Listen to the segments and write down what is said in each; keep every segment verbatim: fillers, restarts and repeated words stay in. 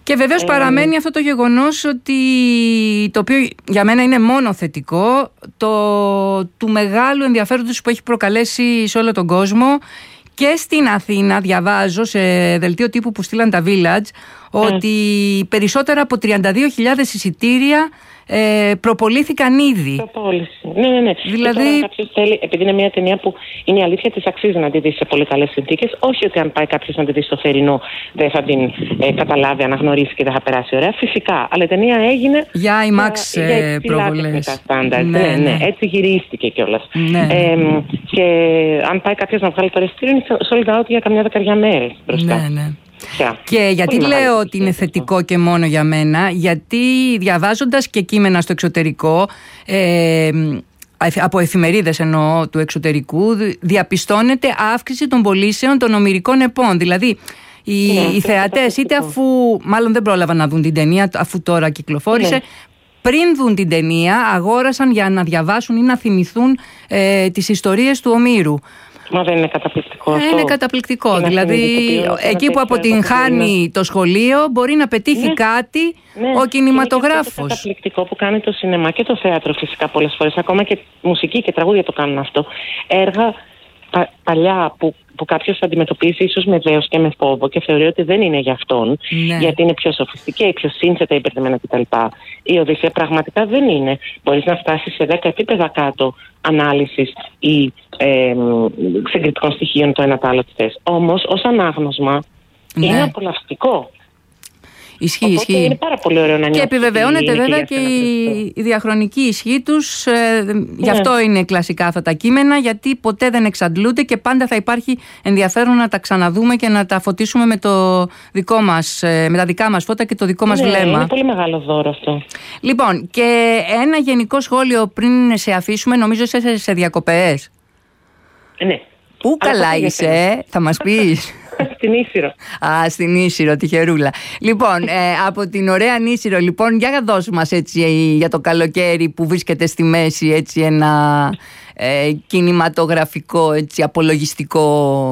Και βεβαίως ε, παραμένει αυτό το γεγονός ότι, το οποίο για μένα είναι μόνο θετικό, το του μεγάλου ενδιαφέροντος που έχει προκαλέσει σε όλο τον κόσμο. Και στην Αθήνα διαβάζω σε δελτίο τύπου που στείλαν τα Village ότι mm. περισσότερα από τριάντα δύο χιλιάδες εισιτήρια ε, προπολήθηκαν ήδη. Προπόληση. Ναι, ναι, ναι. Δηλαδή... Και τώρα κάποιος θέλει, επειδή είναι μια ταινία που είναι η αλήθεια της αξίζει να τη δει σε πολύ καλές συνθήκες, όχι ότι αν πάει κάποιος να τη δει στο θερινό δεν θα την ε, καταλάβει, αναγνωρίσει και δεν θα περάσει ωραία. Φυσικά. Αλλά η ταινία έγινε για IMAX ε, προβολές. Ναι, ναι, ναι. Έτσι γυρίστηκε κιόλας. Ναι. Ε, και αν πάει κάποιος να βγάλει το εισιτήριο, είναι sold out για καμιά δεκαριά μέρες μπροστά. Ναι, ναι. Και γιατί πολύ λέω ότι είναι θετικό και μόνο για μένα, γιατί διαβάζοντας και κείμενα στο εξωτερικό, ε, από εφημερίδες εννοώ του εξωτερικού, διαπιστώνεται αύξηση των πωλήσεων των ομηρικών επών. Δηλαδή οι, ναι, οι θεατές είτε αφού μάλλον δεν πρόλαβαν να δουν την ταινία αφού τώρα κυκλοφόρησε, ναι. πριν δουν την ταινία αγόρασαν για να διαβάσουν ή να θυμηθούν ε, τις ιστορίες του Ομήρου. Μα δεν είναι καταπληκτικό αυτό. Είναι καταπληκτικό. Είναι δηλαδή, εκεί που αποτυγχάνει το σχολείο, μπορεί να πετύχει ναι. κάτι ναι. ο κινηματογράφος. Είναι καταπληκτικό που κάνει το σινεμά και το θέατρο φυσικά πολλές φορές. Ακόμα και μουσική και τραγούδια το κάνουν αυτό. Έργα πα, παλιά που, που κάποιος αντιμετωπίζει ίσως με δέος και με φόβο και θεωρεί ότι δεν είναι για αυτόν, ναι. γιατί είναι πιο σοφιστική, πιο σύνθετα, υπερδεμένα κτλ. Η Οδύσσεια πραγματικά δεν είναι. Μπορείς να φτάσεις σε δέκα επίπεδα κάτω ανάλυσης ή ε, συγκριτικών στοιχείων το ένα το άλλο θες. Όμως ως ανάγνωσμα ναι. είναι απολαυστικό. Ισχύει, Οπότε ισχύει. Είναι πάρα πολύ ωραίο να νιώθεις. Και επιβεβαιώνεται βέβαια και η, η διαχρονική ισχύ τους. Ε, ναι. Γι' αυτό είναι κλασικά αυτά τα κείμενα, γιατί ποτέ δεν εξαντλούνται και πάντα θα υπάρχει ενδιαφέρον να τα ξαναδούμε και να τα φωτίσουμε με, το δικό μας, με τα δικά μας φώτα και το δικό μας ναι, βλέμμα. Είναι πολύ μεγάλο δώρο αυτό. Λοιπόν, και ένα γενικό σχόλιο πριν σε αφήσουμε, νομίζω είσαι σε διακοπές. Ναι. Πού αλλά καλά είσαι, θα μας πεις. Στην Ίσυρο. Α, στην Ίσυρο, τυχερούλα. Λοιπόν, ε, από την ωραία Ίσυρο, λοιπόν, για να δώσουμε μας έτσι για το καλοκαίρι που βρίσκεται στη μέση έτσι ένα ε, κινηματογραφικό, έτσι απολογιστικό.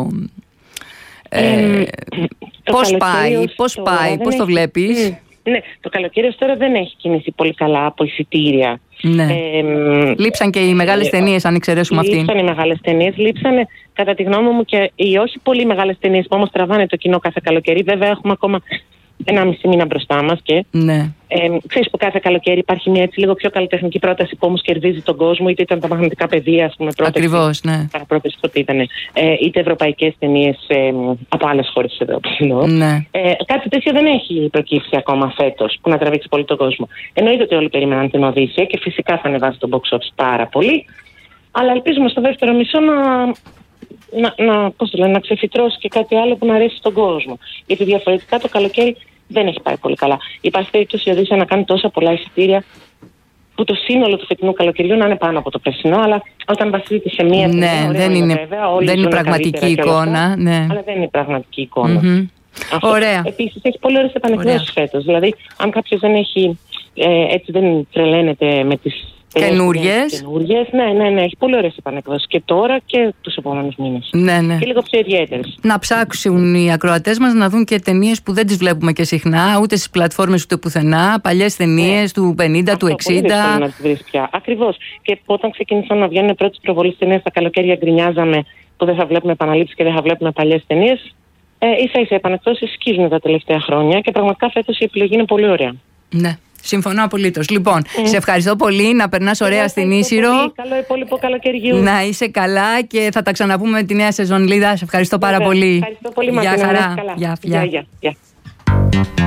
Ε, ε, πώς πάει, πώς πάει, πώς το βλέπεις. Mm. Ναι, το καλοκαίρι τώρα δεν έχει κινηθεί πολύ καλά από εισιτήρια. Ναι. Ε, λείψαν και οι μεγάλες ταινίες, αν εξαιρέσουμε αυτήν. Λείψαν οι μεγάλες ταινίες, λείψανε κατά τη γνώμη μου και οι όχι πολύ μεγάλες ταινίες που όμως τραβάνε το κοινό κάθε καλοκαίρι. Βέβαια έχουμε ακόμα ένα μισή μήνα μπροστά μας και ναι. ε, ξέρεις που κάθε καλοκαίρι υπάρχει μια έτσι λίγο πιο καλλιτεχνική πρόταση που όμως κερδίζει τον κόσμο, είτε ήταν τα μαγνητικά πεδία, ας πούμε, πρόταση. Ακριβώς, ναι. Παραπρόπεση τότε ήταν, ε, είτε ευρωπαϊκές ταινίες ε, από άλλες χώρες της Ευρώπης. Ναι. Ε, κάτι τέτοιο δεν έχει προκύψει ακόμα φέτος που να τραβήξει πολύ τον κόσμο. Εννοείται ότι όλοι περίμεναν την Οδύσσεια και φυσικά θα ανεβάσει το box office πάρα πολύ, αλλά ελπίζουμε στο δεύτερο μισό να. Να, να, πώς το λένε, να ξεφυτρώσει και κάτι άλλο που να αρέσει στον κόσμο. Γιατί διαφορετικά το καλοκαίρι δεν έχει πάει πολύ καλά. Υπάρχει περίπτωση η Οδύσσεια να κάνει τόσα πολλά εισιτήρια που το σύνολο του φετινού καλοκαιριού να είναι πάνω από το περσινό, αλλά όταν βασίζεται σε μία ναι, ταινία, δεν είναι, βέβαια, δεν είναι πραγματική εικόνα. Αυτά, ναι. Αλλά δεν είναι πραγματική εικόνα. Mm-hmm. Ωραία. Επίσης έχει πολύ ωραίες επανεκδόσεις φέτος. Δηλαδή, αν κάποιος δεν έχει, ε, έτσι δεν τρελαίνεται με τις καινούριες. Ναι, ναι, ναι. Έχει πολύ ωραίες επανεκδόσεις και τώρα και τους επόμενους μήνες. Ναι, ναι. Και λίγο πιο ιδιαίτερες. Να ψάξουν οι ακροατές μας να δουν και ταινίες που δεν τις βλέπουμε και συχνά, ούτε στις πλατφόρμες ούτε πουθενά. Παλιές ταινίες ναι. του πενήντα, αυτό, του εξήντα. Πολύ να τις βρεις πια. Ακριβώς. Και όταν ξεκίνησαν να βγαίνουν πρώτες προβολές ταινίες τα καλοκαίρια, γκρινιάζαμε που δεν θα βλέπουμε επαναλήψεις και δεν θα βλέπουμε παλιές ταινίες. Ε, ίσα ίσα επανεκδόσεις σκίζουν τα τελευταία χρόνια και πραγματικά φέτος η επιλογή είναι πολύ ωραία. Ναι. Συμφωνώ απολύτως. Λοιπόν, mm. σε ευχαριστώ πολύ. Να περνάς ωραία στην Ίσυρο. Πολύ. Καλό υπόλοιπο καλοκαιριού. Να είσαι καλά και θα τα ξαναπούμε με τη νέα σεζόν. Λίδα, σε ευχαριστώ πάρα πολύ. Ευχαριστώ πολύ, Γεια χαρά. Γεια, γεια, γεια.